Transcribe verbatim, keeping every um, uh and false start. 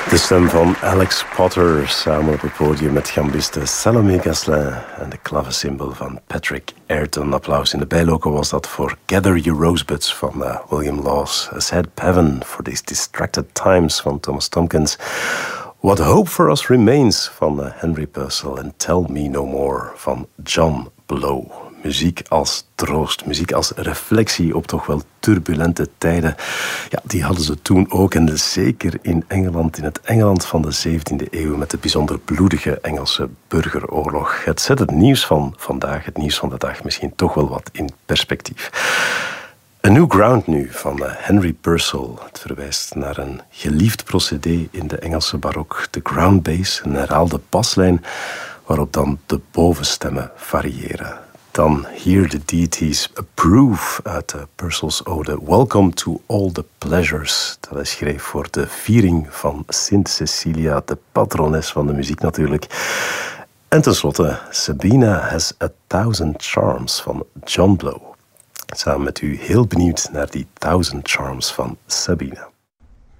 De stem van Alex Potter samen op het podium met gambiste Salomé Gasselin en de klavesymbol van Patrick Ayrton. Applaus in de bijloken was dat voor Gather Your Rosebuds van uh, William Laws. A Sad Heaven for These Distracted Times van Thomas Tompkins. What Hope for Us Remains van uh, Henry Purcell en Tell Me No More van John Blow. Muziek als troost, muziek als reflectie op toch wel turbulente tijden. Ja, die hadden ze toen ook en zeker in Engeland, in het Engeland van de zeventiende eeuw met de bijzonder bloedige Engelse burgeroorlog. Het zet het nieuws van vandaag, het nieuws van de dag misschien toch wel wat in perspectief. A New Ground nu van Henry Purcell. Het verwijst naar een geliefd procedé in de Engelse barok. De ground bass, een herhaalde baslijn waarop dan de bovenstemmen variëren. Dan Hear the Deities Approve uit uh, Purcell's ode Welcome to All the Pleasures. Dat hij schreef voor de viering van Sint Cecilia, de patrones van de muziek natuurlijk. En tenslotte Sabina Has a Thousand Charms van John Blow. Samen met u heel benieuwd naar die Thousand Charms van Sabina.